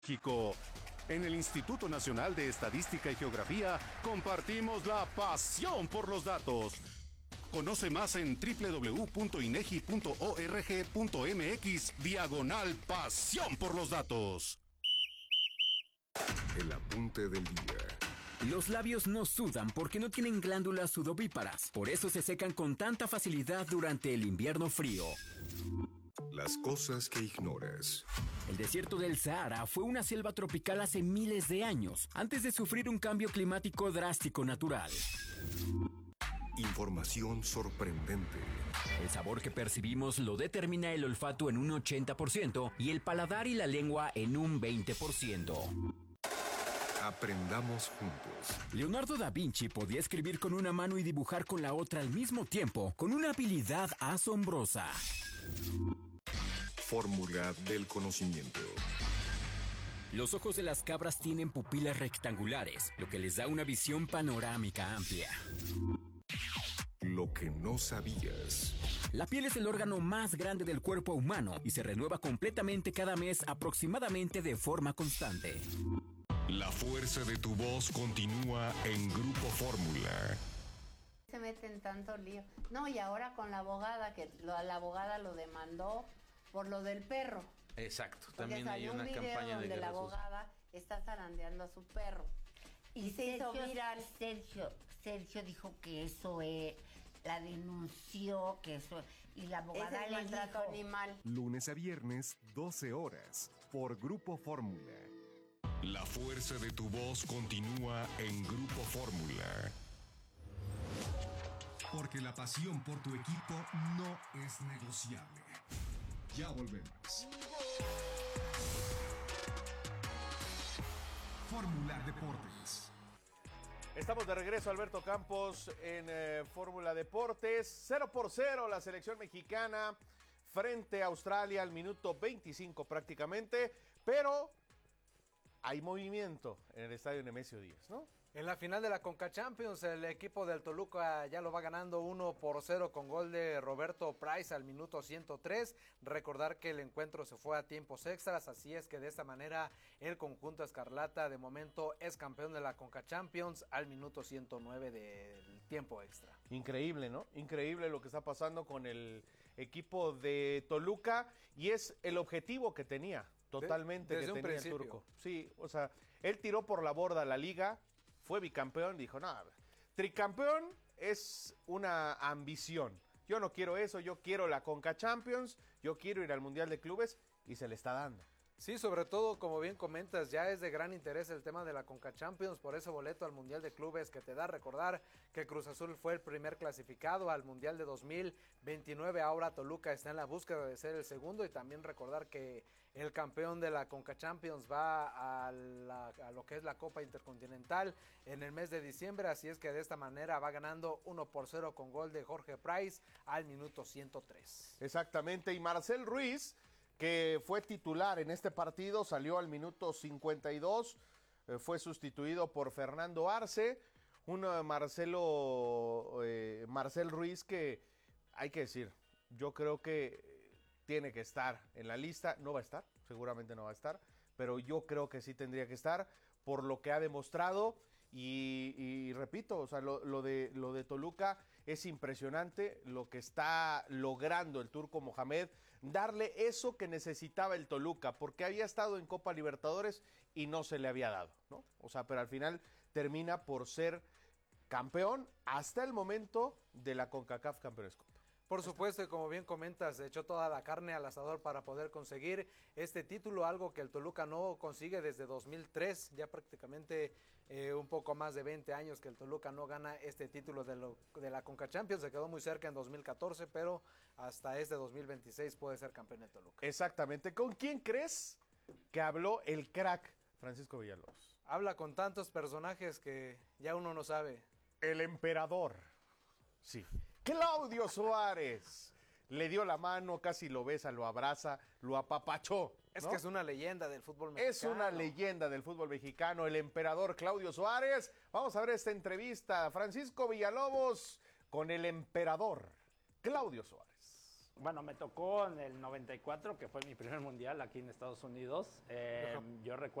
México. En el Instituto Nacional de Estadística y Geografía compartimos la pasión por los datos. Conoce más en www.inegi.org.mx/pasión por los datos. El apunte del día. Los labios no sudan porque no tienen glándulas sudovíparas. Por eso se secan con tanta facilidad durante el invierno frío. Las cosas que ignoras. El desierto del Sahara fue una selva tropical hace miles de años, antes de sufrir un cambio climático drástico natural. Información sorprendente. El sabor que percibimos lo determina el olfato en un 80% y el paladar y la lengua en un 20%. Aprendamos juntos. Leonardo da Vinci podía escribir con una mano y dibujar con la otra al mismo tiempo, con una habilidad asombrosa. Fórmula del conocimiento. Los ojos de las cabras tienen pupilas rectangulares, lo que les da una visión panorámica amplia. Lo que no sabías. La piel es el órgano más grande del cuerpo humano y se renueva completamente cada mes aproximadamente de forma constante. La fuerza de tu voz continúa en Grupo Fórmula. Se meten tanto lío. No, y ahora con la abogada, que la abogada lo demandó por lo del perro. Exacto, Porque también hay una campaña de donde la guerra abogada está zarandeando a su perro. Y se hizo viral. Sergio dijo que eso la denunció, que eso, y la abogada Es le maltrato dijo. animal. Lunes a viernes, 12 horas, por Grupo Fórmula. La fuerza de tu voz continúa en Grupo Fórmula. Porque la pasión por tu equipo no es negociable. Ya volvemos. Fórmula Deportes. Estamos de regreso, Alberto Campos, en Fórmula Deportes. 0-0 la selección mexicana frente a Australia al minuto 25 prácticamente, pero hay movimiento en el estadio Nemesio Díaz, ¿no? En la final de la Conca Champions, el equipo del Toluca ya lo va ganando 1-0 con gol de Roberto Price al minuto 103. Recordar que el encuentro se fue a tiempos extras, así es que de esta manera el conjunto escarlata de momento es campeón de la Conca Champions al minuto 109 del tiempo extra. Increíble, ¿no? Increíble lo que está pasando con el equipo de Toluca y es el objetivo que tenía totalmente desde que un tenía el principio. turco. Sí, o sea, él tiró por la borda la liga, fue bicampeón, dijo, no, tricampeón es una ambición. Yo no quiero eso, yo quiero la Conca Champions, yo quiero ir al Mundial de Clubes y se le está dando. Sí, sobre todo, como bien comentas, ya es de gran interés el tema de la Conca Champions por ese boleto al Mundial de Clubes que te da. Recordar que Cruz Azul fue el primer clasificado al Mundial de 2029, ahora Toluca está en la búsqueda de ser el segundo y también recordar que el campeón de la Conca Champions va a lo que es la Copa Intercontinental en el mes de diciembre, así es que de esta manera va ganando 1-0 con gol de Jorge Price al minuto 103. Exactamente, y Marcel Ruiz, que fue titular en este partido, salió al minuto 52, fue sustituido por Fernando Arce, Marcel Ruiz que, hay que decir, yo creo que tiene que estar en la lista, no va a estar, seguramente no va a estar, pero yo creo que sí tendría que estar por lo que ha demostrado y repito, o sea, lo de Toluca es impresionante lo que está logrando el Turco Mohamed, darle eso que necesitaba el Toluca, porque había estado en Copa Libertadores y no se le había dado, ¿no? O sea, pero al final termina por ser campeón hasta el momento de la CONCACAF Campeones Cup. Por supuesto, y como bien comentas, echó toda la carne al asador para poder conseguir este título, algo que el Toluca no consigue desde 2003, ya prácticamente un poco más de 20 años que el Toluca no gana este título de la Conca Champions, se quedó muy cerca en 2014, pero hasta este 2026 puede ser campeón el Toluca. Exactamente, ¿con quién crees que habló el crack Francisco Villalobos? Habla con tantos personajes que ya uno no sabe. El emperador, sí. Claudio Suárez le dio la mano, casi lo besa, lo abraza, lo apapachó, ¿no? Es que es una leyenda del fútbol mexicano. Es una leyenda del fútbol mexicano, el emperador Claudio Suárez. Vamos a ver esta entrevista, Francisco Villalobos con el emperador Claudio Suárez. Bueno, me tocó en el 94, que fue mi primer mundial aquí en Estados Unidos. Yo recuerdo